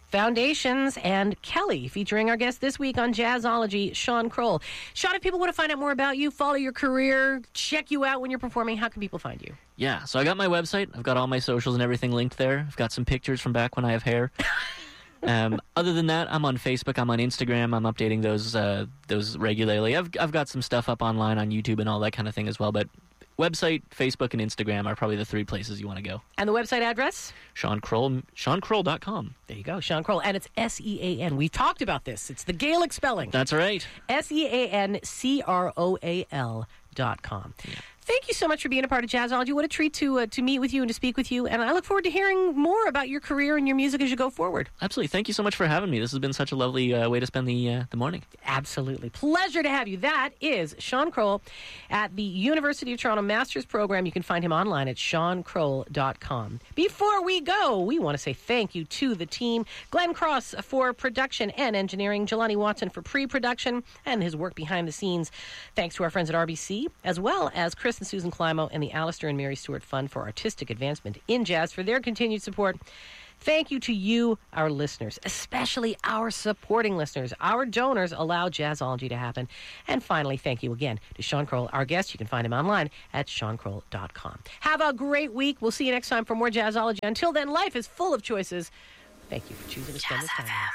Foundations, and Kelly, featuring our guest this week on Jazzology, Sean Kroll. Sean, if people want to find out more about you, follow your career, check you out when you're performing, how can people find you? Yeah, so I got my website. I've got all my socials and everything linked there. I've got some pictures from back when I have hair. Other than that, I'm on Facebook, I'm on Instagram, I'm updating those regularly. I've got some stuff up online on YouTube and all that kind of thing as well, but website, Facebook, and Instagram are probably the three places you want to go. And the website address? Sean Kroll, SeanKroll.com. There you go, Sean Kroll. And it's S-E-A-N. We talked about this. It's the Gaelic spelling. That's right. SeanCroll.com. Yeah. Thank you so much for being a part of Jazzology. What a treat to meet with you and to speak with you. And I look forward to hearing more about your career and your music as you go forward. Absolutely. Thank you so much for having me. This has been such a lovely way to spend the morning. Absolutely. Pleasure to have you. That is Sean Kroll at the University of Toronto Master's Program. You can find him online at SeanKroll.com. Before we go, we want to say thank you to the team. Glenn Cross for production and engineering. Jelani Watson for pre-production and his work behind the scenes. Thanks to our friends at RBC, as well as Chris and Susan Climo and the Alistair and Mary Stewart Fund for Artistic Advancement in Jazz for their continued support. Thank you to you, our listeners, especially our supporting listeners. Our donors allow Jazzology to happen. And finally, thank you again to Sean Kroll, our guest. You can find him online at SeanKroll.com. Have a great week. We'll see you next time for more Jazzology. Until then, life is full of choices. Thank you for choosing to spend this time with us.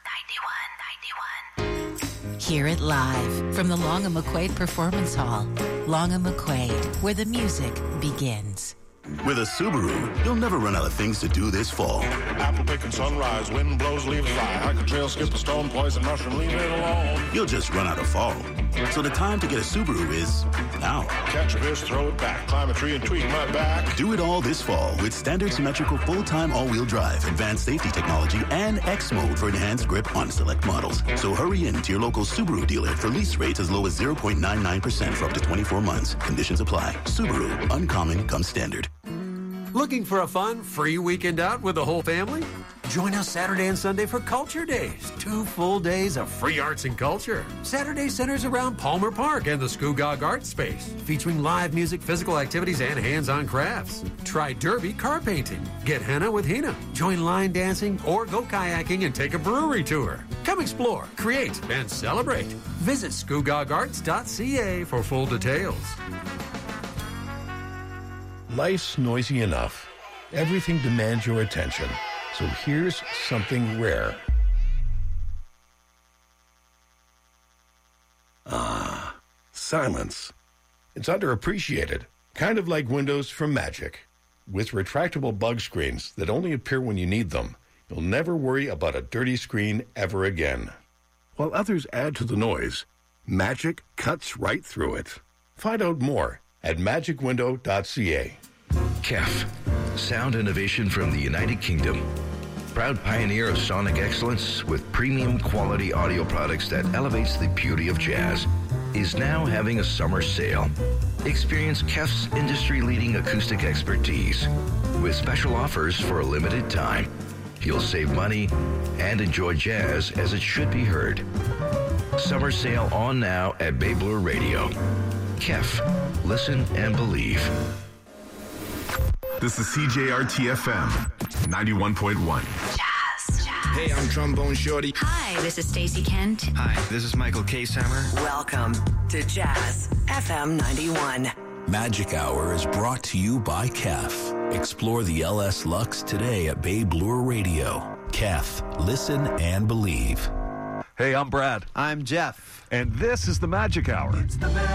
91. Hear it live from the Long & McQuaid Performance Hall. Long & McQuaid, where the music begins. With a Subaru, you'll never run out of things to do this fall. Apple picking sunrise, wind blows, leaves fly. Hike a trail, skip a stone, poison mushroom, leave it alone. You'll just run out of fall. So the time to get a Subaru is now. Catch a fish, throw it back, climb a tree and tweak my back. Do it all this fall with standard symmetrical full-time all-wheel drive, advanced safety technology, and X mode for enhanced grip on select models. So hurry in to your local Subaru dealer for lease rates as low as 0.99% for up to 24 months. Conditions apply. Subaru, uncommon comes standard. Looking for a fun, free weekend out with the whole family? Join us Saturday and Sunday for Culture Days. 2 full days of free arts and culture. Saturday centers around Palmer Park and the Scugog Art Space, featuring live music, physical activities, and hands-on crafts. Try derby car painting. Get henna with Hina. Join line dancing or go kayaking and take a brewery tour. Come explore, create, and celebrate. Visit scugogarts.ca for full details. Life's noisy enough. Everything demands your attention. So here's something rare. Silence. It's underappreciated. Kind of like Windows from Magic. With retractable bug screens that only appear when you need them, you'll never worry about a dirty screen ever again. While others add to the noise, Magic cuts right through it. Find out more at magicwindow.ca. KEF, sound innovation from the United Kingdom. Proud pioneer of sonic excellence with premium quality audio products that elevates the beauty of jazz, is now having a summer sale. Experience KEF's industry-leading acoustic expertise with special offers for a limited time. You'll save money and enjoy jazz as it should be heard. Summer sale on now at Bay Bloor Radio. KEF, listen and believe. This is CJRT-FM 91.1. Jazz. Hey, I'm Trombone Shorty. Hi, this is Stacey Kent. Hi, this is Michael K-Sammer. Welcome to Jazz FM 91. Magic Hour is brought to you by KEF. Explore the LS Lux today at Bay Bloor Radio. KEF, listen and believe. Hey, I'm Brad. I'm Jeff. And this is the Magic Hour.